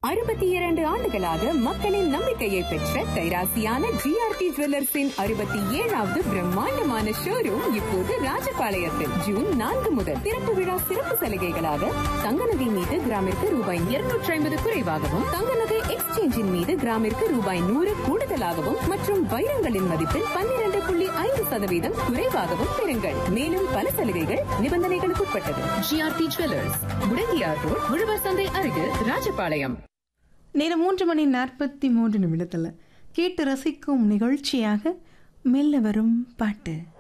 62 ஆண்டுகளாக மக்களின் நம்பிக்கையை பெற்ற கைராசியான ஜிஆர்டி ஜுவல்லர்ஸின் 67வது பிரம்மாண்டமான ஷோரூம் இப்போது ராஜபாளையத்தில் ஜூன் 4 முதல் திறப்பு விழா சிறப்பு சலுகைகளாக தங்க நகை மீது கிராமிற்கு ரூபாய் 250 குறைவாகவும், தங்க நகை எக்ஸ்சேஞ்சின் மீது கிராமிற்கு ரூபாய் 100 கூடுதலாகவும் மற்றும் வைரங்களின் மதிப்பில் 12.5% குறைவாகவும் பெறுங்கள். மேலும் பல சலுகைகள் நிபந்தனைகளுக்கு உட்பட்டது. ஜிஆர்டி ஜுவல்லர்ஸ், முடங்கியார் ரோட், உழவர் சந்தை அருகில், ராஜபாளையம். நேரம் 3:43 கேட்டு ரசிக்கும் நிகழ்ச்சியாக மெல்ல வரும் பாட்டு.